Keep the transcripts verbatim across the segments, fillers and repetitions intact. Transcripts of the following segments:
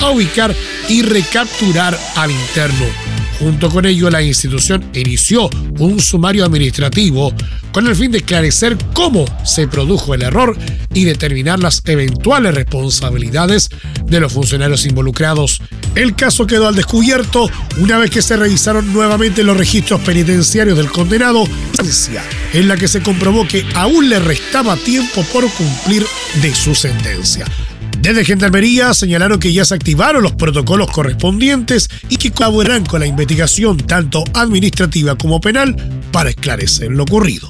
a ubicar y recapturar al interno. Junto con ello, la institución inició un sumario administrativo con el fin de esclarecer cómo se produjo el error y determinar las eventuales responsabilidades de los funcionarios involucrados. El caso quedó al descubierto una vez que se revisaron nuevamente los registros penitenciarios del condenado, en la que se comprobó que aún le restaba tiempo por cumplir de su sentencia. Desde Gendarmería señalaron que ya se activaron los protocolos correspondientes y que colaborarán con la investigación tanto administrativa como penal para esclarecer lo ocurrido.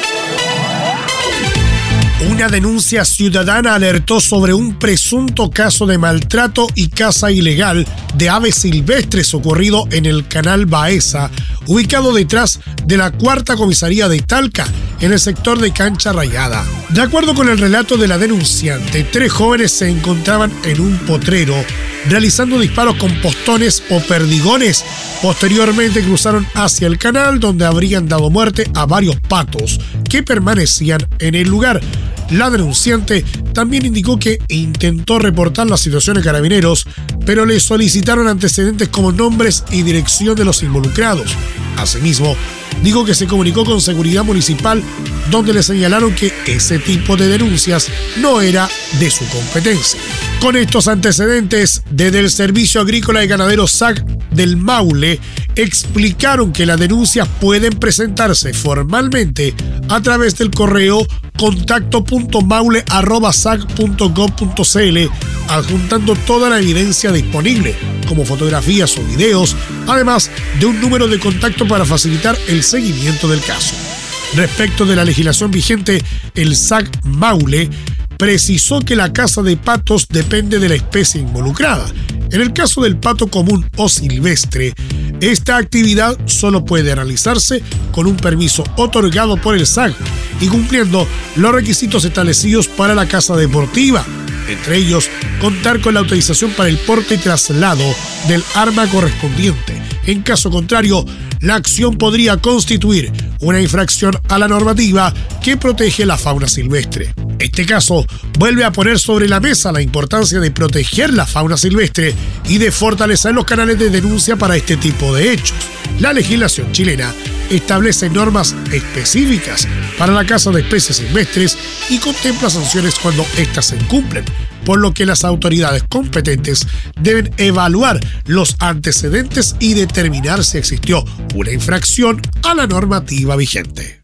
Una denuncia ciudadana alertó sobre un presunto caso de maltrato y caza ilegal de aves silvestres ocurrido en el canal Baeza, ubicado detrás de la cuarta comisaría de Talca, en el sector de Cancha Rayada. De acuerdo con el relato de la denunciante, tres jóvenes se encontraban en un potrero realizando disparos con postones o perdigones. Posteriormente cruzaron hacia el canal, donde habrían dado muerte a varios patos que permanecían en el lugar. La denunciante también indicó que intentó reportar la situación a Carabineros, pero le solicitaron antecedentes como nombres y dirección de los involucrados. Asimismo, dijo que se comunicó con Seguridad Municipal, donde le señalaron que ese tipo de denuncias no era de su competencia. Con estos antecedentes, desde el Servicio Agrícola y Ganadero S A C del Maule, explicaron que las denuncias pueden presentarse formalmente a través del correo contacto punto maule arroba sac punto gob punto cl, adjuntando toda la evidencia disponible, como fotografías o videos, además de un número de contacto para facilitar el seguimiento del caso. Respecto de la legislación vigente, el S A C Maule precisó que la caza de patos depende de la especie involucrada. En el caso del pato común o silvestre, esta actividad solo puede realizarse con un permiso otorgado por el S A C y cumpliendo los requisitos establecidos para la caza deportiva, entre ellos contar con la autorización para el porte y traslado del arma correspondiente. En caso contrario, la acción podría constituir una infracción a la normativa que protege la fauna silvestre. Este caso vuelve a poner sobre la mesa la importancia de proteger la fauna silvestre y de fortalecer los canales de denuncia para este tipo de hechos. La legislación chilena establece normas específicas para la caza de especies silvestres y contempla sanciones cuando éstas se incumplen, por lo que las autoridades competentes deben evaluar los antecedentes y determinar si existió una infracción a la normativa vigente.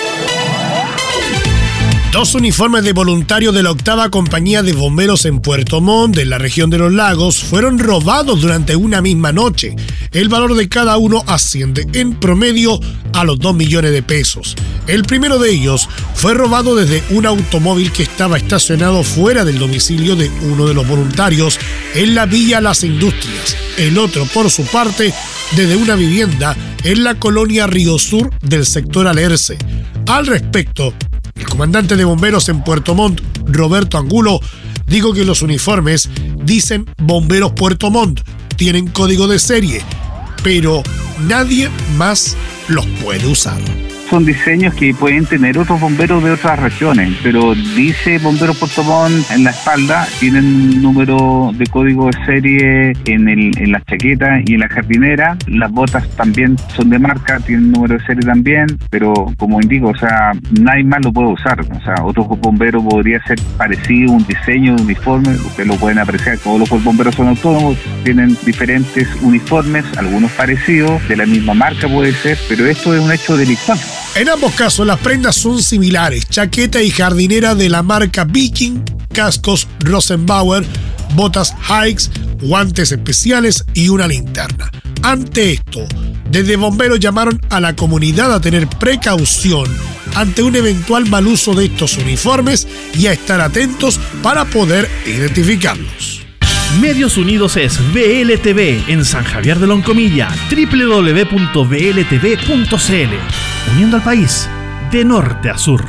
Dos uniformes de voluntarios de la octava compañía de bomberos en Puerto Montt, en la región de los lagos, fueron robados durante una misma noche. El valor de cada uno asciende en promedio a los dos millones de pesos. El primero de ellos fue robado desde un automóvil que estaba estacionado fuera del domicilio de uno de los voluntarios en la Villa Las Industrias. El otro, por su parte, desde una vivienda en la colonia Río Sur del sector Alerce. Al respecto, el comandante de bomberos en Puerto Montt, Roberto Angulo, dijo que los uniformes dicen Bomberos Puerto Montt, tienen código de serie, pero nadie más los puede usar. Son diseños que pueden tener otros bomberos de otras regiones, pero dice Bomberos Puerto Montt en la espalda, tienen número de código de serie en, el, en las chaquetas y en la jardinera. Las botas también son de marca, tienen número de serie también, pero como indico, o sea, nadie más lo puede usar. O sea, otro bombero podría ser parecido, un diseño de uniforme, ustedes lo pueden apreciar, todos los bomberos son autónomos, tienen diferentes uniformes, algunos parecidos, de la misma marca puede ser, pero esto es un hecho delictuoso. En ambos casos, las prendas son similares: chaqueta y jardinera de la marca Viking, cascos Rosenbauer, botas Hikes, guantes especiales y una linterna. Ante esto, desde bomberos llamaron a la comunidad a tener precaución ante un eventual mal uso de estos uniformes y a estar atentos para poder identificarlos. Medios Unidos es V L T V en San Javier de Loncomilla, doble u doble u doble u punto v l t v punto c l, uniendo al país de norte a sur.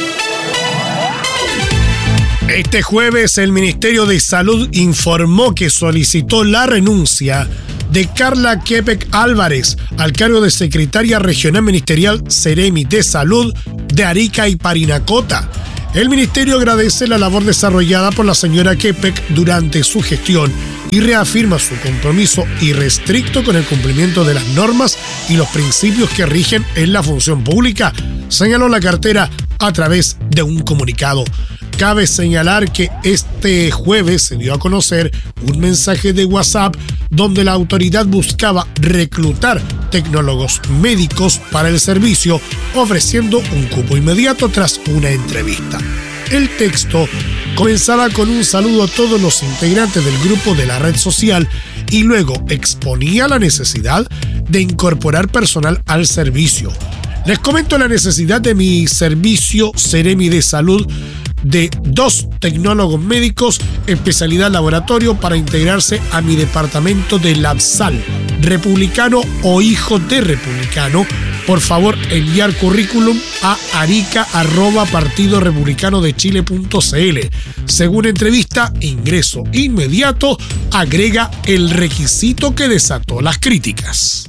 Este jueves el Ministerio de Salud informó que solicitó la renuncia de Carla Quepec Álvarez al cargo de secretaria regional ministerial Ceremi de Salud de Arica y Parinacota. El ministerio agradece la labor desarrollada por la señora Quepec durante su gestión y reafirma su compromiso irrestricto con el cumplimiento de las normas y los principios que rigen en la función pública, señaló la cartera a través de un comunicado. Cabe señalar que este jueves se dio a conocer un mensaje de WhatsApp donde la autoridad buscaba reclutar tecnólogos médicos para el servicio, ofreciendo un cupo inmediato tras una entrevista. El texto comenzaba con un saludo a todos los integrantes del grupo de la red social y luego exponía la necesidad de incorporar personal al servicio. Les comento la necesidad de mi servicio Seremi de Salud de dos tecnólogos médicos, especialidad laboratorio, para integrarse a mi departamento de LabSal, republicano o hijo de republicano. Por favor, enviar currículum a arica arroba partido republicano de chile punto cl. Según entrevista, ingreso inmediato, agrega el requisito que desató las críticas.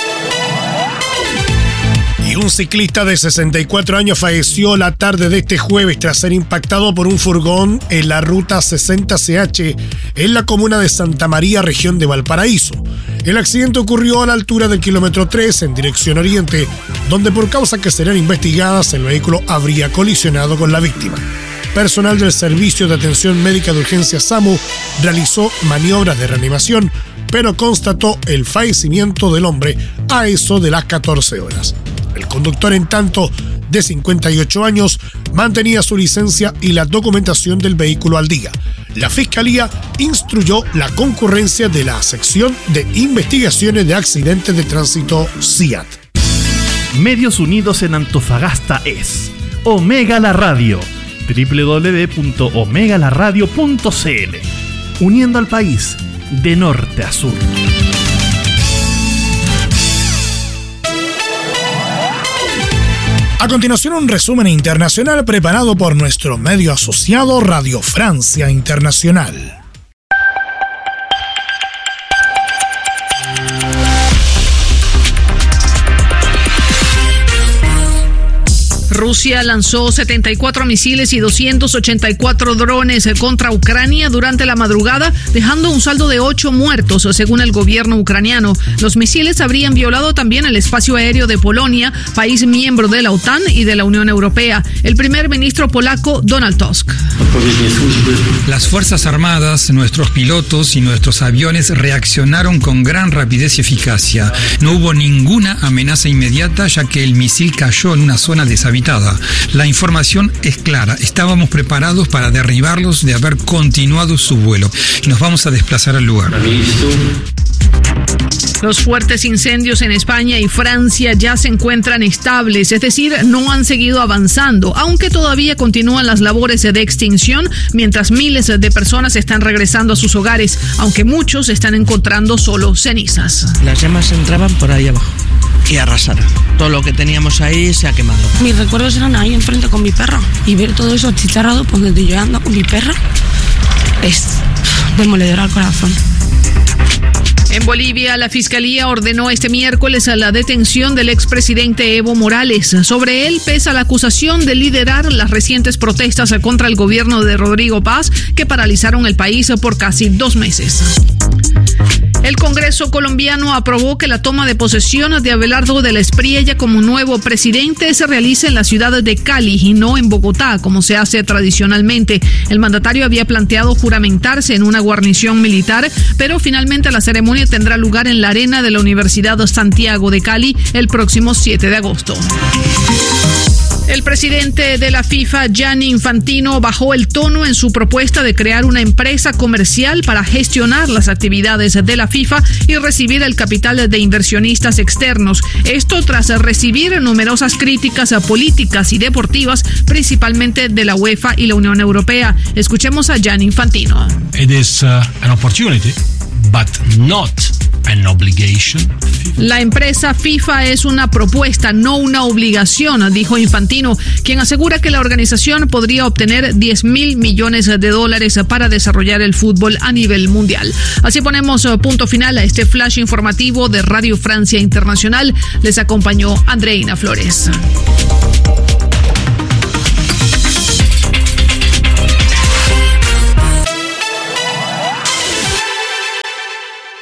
Y un ciclista de sesenta y cuatro años falleció la tarde de este jueves tras ser impactado por un furgón en la ruta sesenta C H en la comuna de Santa María, región de Valparaíso. El accidente ocurrió a la altura del kilómetro tres en dirección oriente, donde por causas que serán investigadas el vehículo habría colisionado con la víctima. Personal del Servicio de Atención Médica de Urgencia SAMU realizó maniobras de reanimación, pero constató el fallecimiento del hombre a eso de las catorce horas. El conductor, en tanto, de cincuenta y ocho años, mantenía su licencia y la documentación del vehículo al día. La Fiscalía instruyó la concurrencia de la sección de investigaciones de accidentes de tránsito C I A T. Medios Unidos en Antofagasta es Omega La Radio, doble u doble u doble u punto omega la radio punto cl, uniendo al país de norte a sur. A continuación, un resumen internacional preparado por nuestro medio asociado Radio Francia Internacional. Rusia lanzó setenta y cuatro misiles y doscientos ochenta y cuatro drones contra Ucrania durante la madrugada, dejando un saldo de ocho muertos, según el gobierno ucraniano. Los misiles habrían violado también el espacio aéreo de Polonia, país miembro de la OTAN y de la Unión Europea. El primer ministro polaco, Donald Tusk. Las Fuerzas Armadas, nuestros pilotos y nuestros aviones reaccionaron con gran rapidez y eficacia. No hubo ninguna amenaza inmediata, ya que el misil cayó en una zona deshabitada. La información es clara. Estábamos preparados para derribarlos de haber continuado su vuelo. Y nos vamos a desplazar al lugar. Los fuertes incendios en España y Francia ya se encuentran estables, es decir, no han seguido avanzando, aunque todavía continúan las labores de extinción, mientras miles de personas están regresando a sus hogares, aunque muchos están encontrando solo cenizas. Las llamas entraban por ahí abajo y arrasaron. Todo lo que teníamos ahí se ha quemado. Mis recuerdos eran ahí enfrente con mi perro, y ver todo eso achicharrado por donde yo ando con mi perro es demoledor al corazón. En Bolivia, la Fiscalía ordenó este miércoles la detención del expresidente Evo Morales. Sobre él pesa la acusación de liderar las recientes protestas contra el gobierno de Rodrigo Paz, que paralizaron el país por casi dos meses. El Congreso colombiano aprobó que la toma de posesión de Abelardo de la Espriella como nuevo presidente se realice en la ciudad de Cali y no en Bogotá, como se hace tradicionalmente. El mandatario había planteado juramentarse en una guarnición militar, pero finalmente la ceremonia tendrá lugar en la arena de la Universidad Santiago de Cali el próximo siete de agosto. El presidente de la FIFA, Gianni Infantino, bajó el tono en su propuesta de crear una empresa comercial para gestionar las actividades de la FIFA y recibir el capital de inversionistas externos. Esto tras recibir numerosas críticas políticas y deportivas, principalmente de la UEFA y la Unión Europea. Escuchemos a Gianni Infantino. It is uh, an opportunity, but not an obligation. La empresa FIFA es una propuesta, no una obligación, dijo Infantino, quien asegura que la organización podría obtener diez mil millones de dólares para desarrollar el fútbol a nivel mundial. Así ponemos punto final a este flash informativo de Radio Francia Internacional. Les acompañó Andreina Flores.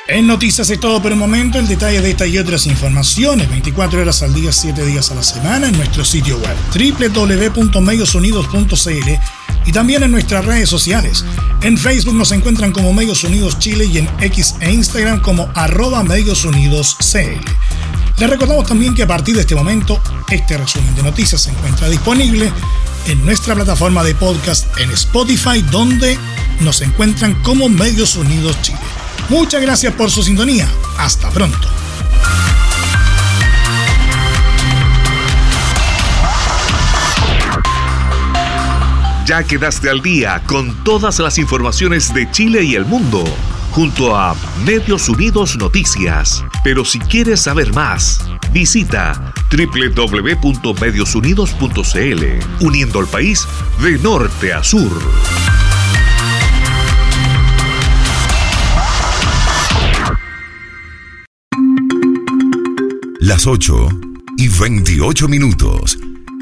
En Noticias es todo por el momento. El detalle de esta y otras informaciones veinticuatro horas al día, siete días a la semana en nuestro sitio web doble u doble u doble u punto medios unidos punto c l y también en nuestras redes sociales. En Facebook nos encuentran como Medios Unidos Chile y en X e Instagram como arroba Medios Unidos C L. Les recordamos también que a partir de este momento este resumen de noticias se encuentra disponible en nuestra plataforma de podcast en Spotify, donde nos encuentran como Medios Unidos Chile. Muchas gracias por su sintonía. Hasta pronto. Ya quedaste al día con todas las informaciones de Chile y el mundo, junto a Medios Unidos Noticias. Pero si quieres saber más, visita doble u doble u doble u punto medios unidos punto c l, uniendo al país de norte a sur. Las ocho y veintiocho minutos.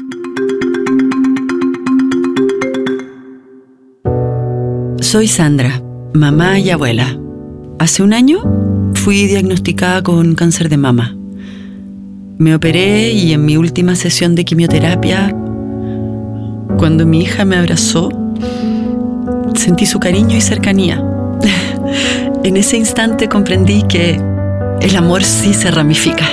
Soy Sandra, mamá y abuela. Hace un año fui diagnosticada con cáncer de mama. Me operé y en mi última sesión de quimioterapia, cuando mi hija me abrazó, sentí su cariño y cercanía. En ese instante comprendí que el amor sí se ramifica.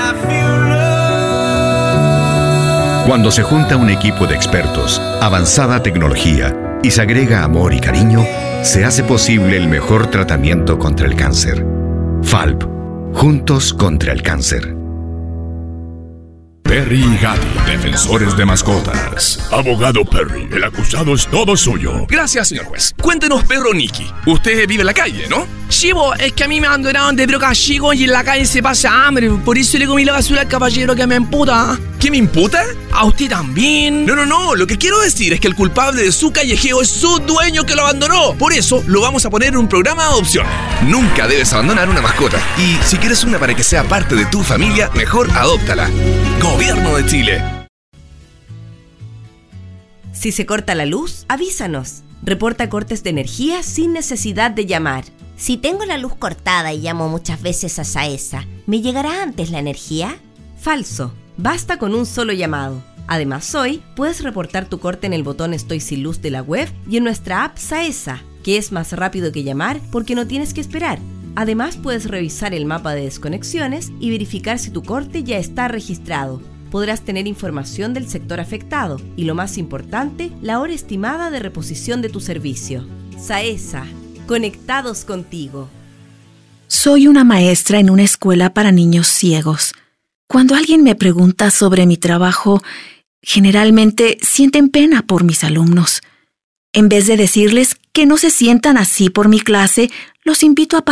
Cuando se junta un equipo de expertos, avanzada tecnología y se agrega amor y cariño, se hace posible el mejor tratamiento contra el cáncer. Falb, juntos contra el cáncer. Perry y Gatti, defensores de mascotas. Abogado Perry, el acusado es todo suyo. Gracias, señor juez. Cuéntenos, perro Nicky. Usted vive en la calle, ¿no? Sí, bo, es que a mí me abandonaron de broca chico y en la calle se pasa hambre. Por eso le comí la basura al caballero que me imputa. ¿Qué me imputa? ¿A usted también? No, no, no. Lo que quiero decir es que el culpable de su callejeo es su dueño que lo abandonó. Por eso lo vamos a poner en un programa de adopción. Nunca debes abandonar una mascota. Y si quieres una para que sea parte de tu familia, mejor adóptala. Gobierno de Chile. Si se corta la luz, avísanos. Reporta cortes de energía sin necesidad de llamar. Si tengo la luz cortada y llamo muchas veces a SAESA, ¿me llegará antes la energía? Falso. Basta con un solo llamado. Además, hoy puedes reportar tu corte en el botón Estoy sin luz de la web y en nuestra app SAESA, que es más rápido que llamar porque no tienes que esperar. Además, puedes revisar el mapa de desconexiones y verificar si tu corte ya está registrado. Podrás tener información del sector afectado y, lo más importante, la hora estimada de reposición de tu servicio. SAESA, conectados contigo. Soy una maestra en una escuela para niños ciegos. Cuando alguien me pregunta sobre mi trabajo, generalmente sienten pena por mis alumnos. En vez de decirles que no se sientan así por mi clase, los invito a